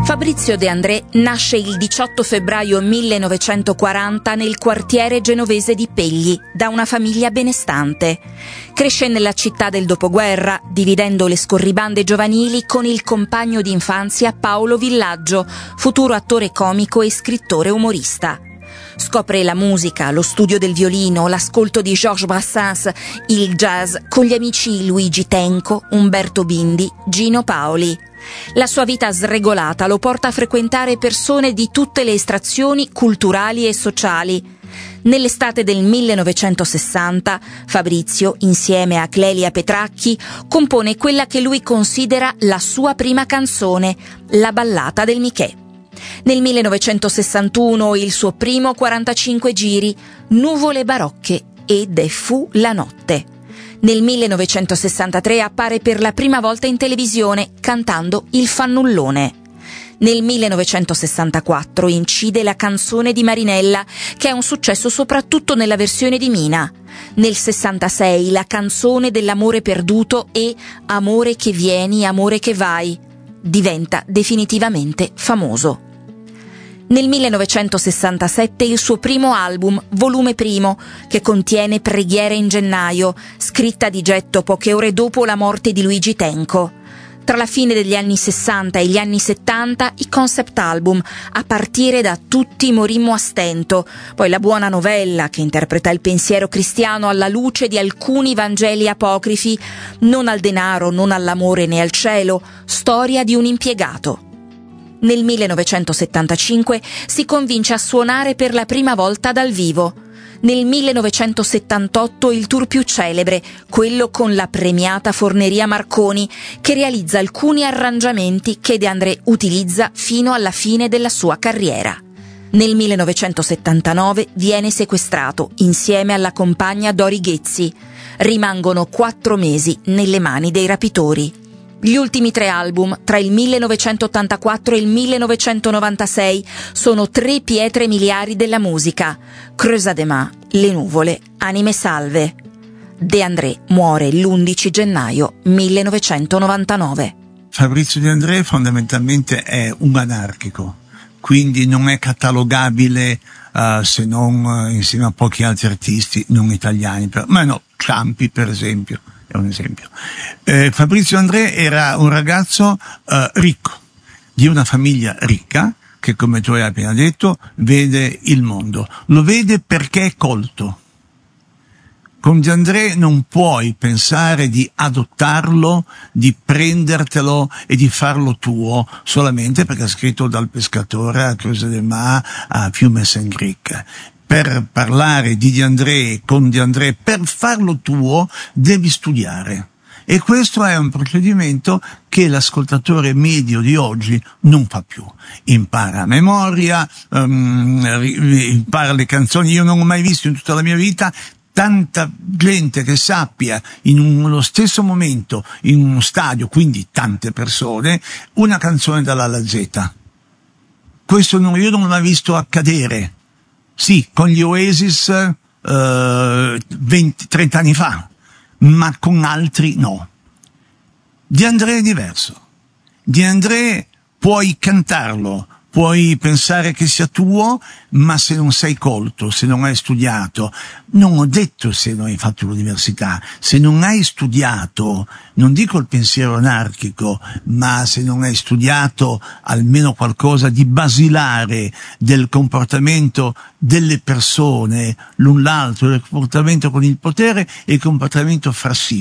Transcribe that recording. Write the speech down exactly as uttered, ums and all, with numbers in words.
Fabrizio De André nasce il diciotto febbraio millenovecentoquaranta nel quartiere genovese di Pegli, da una famiglia benestante. Cresce nella città del dopoguerra, dividendo le scorribande giovanili con il compagno di infanzia Paolo Villaggio, futuro attore comico e scrittore umorista. Scopre la musica, lo studio del violino, l'ascolto di Georges Brassens, il jazz con gli amici Luigi Tenco, Umberto Bindi, Gino Paoli. La sua vita sregolata lo porta a frequentare persone di tutte le estrazioni culturali e sociali. Nell'estate del millenovecentosessanta, Fabrizio, insieme a Clelia Petracchi, compone quella che lui considera la sua prima canzone, La ballata del Michè. Nel millenovecentosessantuno il suo primo quarantacinque giri, Nuvole barocche ed E fu la notte. Nel millenovecentosessantatré appare per la prima volta in televisione cantando Il fannullone. Nel millenovecentosessantaquattro incide La canzone di Marinella, che è un successo soprattutto nella versione di Mina. Nel sessantasei La canzone dell'amore perduto e Amore che vieni, amore che vai. Diventa definitivamente famoso. Nel millenovecentosessantasette il suo primo album, Volume Primo, che contiene Preghiere in gennaio, scritta di getto poche ore dopo la morte di Luigi Tenco. Tra la fine degli anni sessanta e gli anni settanta i concept album, a partire da Tutti morimmo a stento, poi La buona novella, che interpreta il pensiero cristiano alla luce di alcuni Vangeli apocrifi, Non al denaro, non all'amore né al cielo, Storia di un impiegato. Nel millenovecentosettantacinque si convince a suonare per la prima volta dal vivo. Nel millenovecentosettantotto il tour più celebre, quello con la premiata Forneria Marconi, che realizza alcuni arrangiamenti che De André utilizza fino alla fine della sua carriera. Nel millenovecentosettantanove viene sequestrato insieme alla compagna Dori Ghezzi. Rimangono quattro mesi nelle mani dei rapitori. Gli ultimi tre album, tra il millenovecentottantaquattro e il millenovecentonovantasei, sono tre pietre miliari della musica. Creusa de Ma, Le nuvole, Anime salve. De André muore l'undici gennaio millenovecentonovantanove. Fabrizio De André fondamentalmente è un anarchico, quindi non è catalogabile uh, se non uh, insieme a pochi altri artisti non italiani, per, ma no, Ciampi per esempio. È un esempio. Eh, Fabrizio André era un ragazzo eh, ricco, di una famiglia ricca, che come tu hai appena detto, vede il mondo. Lo vede perché è colto. Con De André non puoi pensare di adottarlo, di prendertelo e di farlo tuo solamente perché è scritto Dal pescatore a Creusa de Ma a Fiume Saint Cric. Per parlare di De André, con De André, per farlo tuo, devi studiare. E questo è un procedimento che l'ascoltatore medio di oggi non fa più. Impara a memoria, um, impara le canzoni. Io non ho mai visto in tutta la mia vita tanta gente che sappia in uno stesso momento, in uno stadio, quindi tante persone, una canzone dall'A alla Z. Questo non, io non l'ho mai visto accadere. Sì, con gli Oasis eh, venti trenta anni fa, ma con altri no. De André è diverso. De André puoi cantarlo, puoi pensare che sia tuo, ma se non sei colto, se non hai studiato, non ho detto se non hai fatto l'università, se non hai studiato, non dico il pensiero anarchico, ma se non hai studiato almeno qualcosa di basilare del comportamento delle persone, l'un l'altro, il comportamento con il potere e il comportamento fra sì.